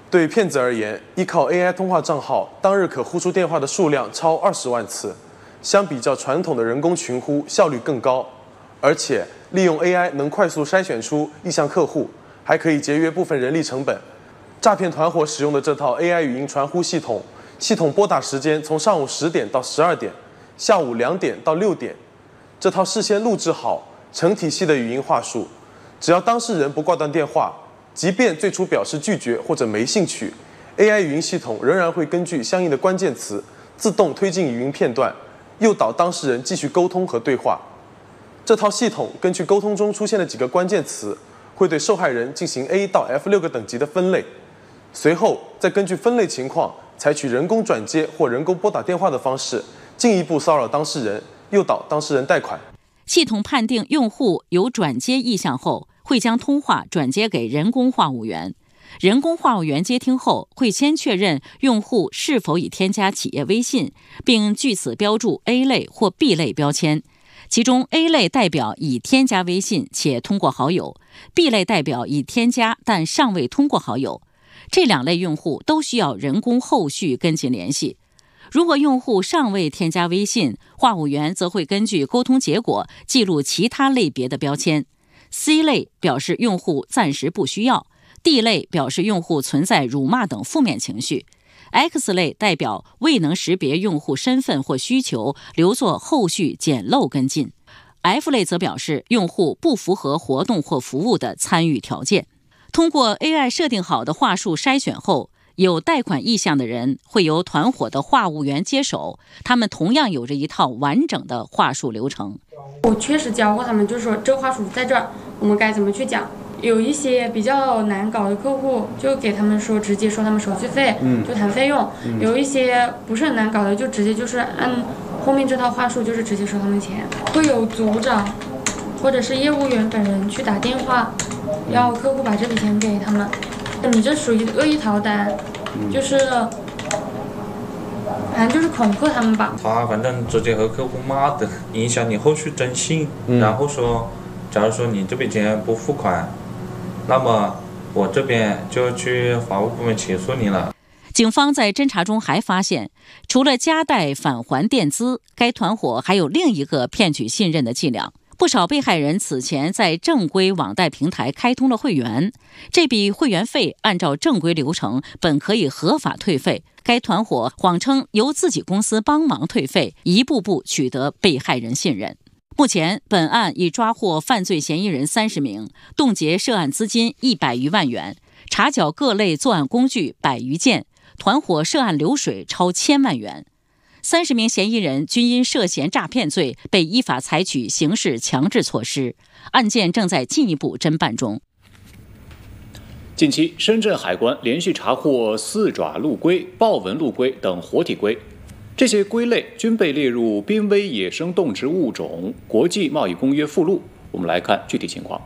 对骗子而言，依靠 AI 通话账号，当日可呼出电话的数量超20万次，相比较传统的人工群呼，效率更高。而且，利用 AI 能快速筛选出意向客户，还可以节约部分人力成本。诈骗团伙使用的这套 AI 语音传呼系统拨打时间从上午10点到12点，下午2点到6点。这套事先录制好、成体系的语音话术，只要当事人不挂断电话，即便最初表示拒绝或者没兴趣 ，AI 语音系统仍然会根据相应的关键词自动推进语音片段，诱导当事人继续沟通和对话。这套系统根据沟通中出现的几个关键词，会对受害人进行 A 到 F6个等级的分类，随后再根据分类情况，采取人工转接或人工拨打电话的方式，进一步骚扰当事人，诱导当事人贷款。 系统判定用户有转接意向后，会将通话转接给人工话务员。人工话务员接听后，会先确认用户是否已添加企业微信，并据此标注 A 类或 B 类标签。其中 A 类代表已添加微信且通过好友， B 类代表已添加但尚未通过好友。这2类用户都需要人工后续跟进联系。如果用户尚未添加微信，话务员则会根据沟通结果记录其他类别的标签。C 类表示用户暂时不需要， D 类表示用户存在辱骂等负面情绪， X 类代表未能识别用户身份或需求，留作后续捡漏跟进。F 类则表示用户不符合活动或服务的参与条件。通过 AI 设定好的话术筛选后，有贷款意向的人会由团伙的话务员接手，他们同样有着一套完整的话术流程。 我确实教过他们，就是说这话术在这儿，我们该怎么去讲。有一些比较难搞的客户，就给他们说直接说他们手续费，就谈费用。有一些不是很难搞的，就直接就是按后面这套话术，就是直接收他们钱。会有组长或者是业务员本人去打电话，要客户把这笔钱给他们。你这属于恶意逃单，就是反正就是恐吓他们吧。 他反正直接和客户骂的，影响你后续征信。然后说，假如说你这笔钱不付款，那么我这边就去法务部门起诉你了。 警方在侦查中还发现，除了夹带返还垫资，该团伙还有另一个骗取信任的伎俩。不少被害人此前在正规网贷平台开通了会员，这笔会员费按照正规流程本可以合法退费，该团伙谎称由自己公司帮忙退费，一步步取得被害人信任。目前，本案已抓获犯罪嫌疑人30名，冻结涉案资金100余万元，查缴各类作案工具100余件，团伙涉案流水超1000万元。30名嫌疑人均因涉嫌诈骗罪被依法采取刑事强制措施，案件正在进一步侦办中。 近期，深圳海关连续查获4爪陆龟、豹纹陆龟等活体龟，这些龟类均被列入濒危野生动植物种国际贸易公约附录。我们来看具体情况。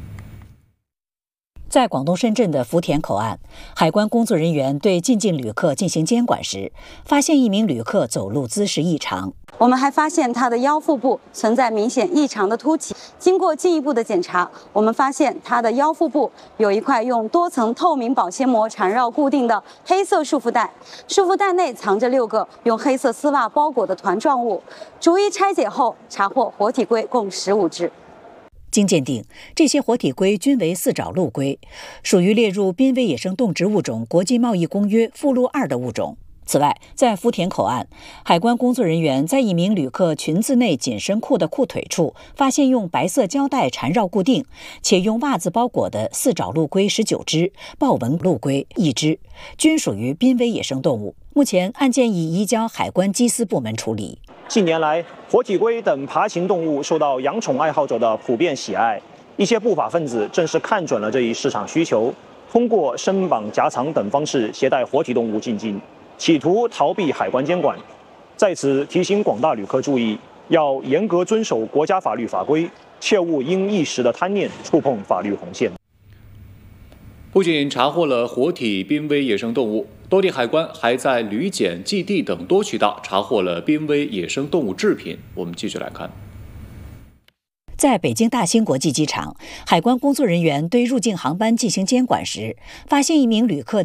在广东深圳的福田口岸，海关工作人员对进境旅客进行监管时，发现一名旅客走路姿势异常。 我们还发现他的腰腹部存在明显异常的凸起。经过进一步的检查，我们发现他的腰腹部有一块用多层透明保鲜膜缠绕固定的黑色束缚带，束缚带内藏着6个用黑色丝袜包裹的团状物。逐一拆解后，查获活体龟共15只。 经鉴定，这些活体龟均为4爪陆龟，属于列入濒危野生动植物种国际贸易公约附录2的物种。此外，在福田口岸，海关工作人员在一名旅客裙子内紧身裤的裤腿处发现用白色胶带缠绕固定且用袜子包裹的4爪陆龟19只，豹纹陆龟1只，均属于濒危野生动物。目前案件已移交海关缉私部门处理。 近年来，活体龟等爬行动物受到养宠爱好者的普遍喜爱，一些不法分子正是看准了这一市场需求，通过身绑夹藏等方式携带活体动物进境，企图逃避海关监管。在此提醒广大旅客注意，要严格遵守国家法律法规，切勿因一时的贪念触碰法律红线。 不仅查获了活体濒危野生动物，多地海关还在旅检、寄递等多渠道查获了濒危野生动物制品。我们继续来看。 在北京大兴国际机场，海关工作人员对入境航班进行监管时，发现一名旅客